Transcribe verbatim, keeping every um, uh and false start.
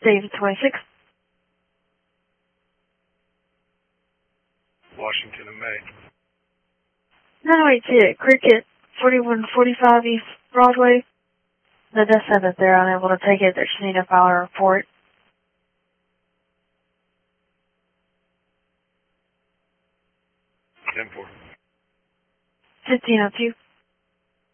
David twenty-six. Washington and May. nine oh eight two, Cricket, forty-one forty-five East Broadway. They just said that they're unable to take it. They just need to file a report. ten four. fifteen oh two.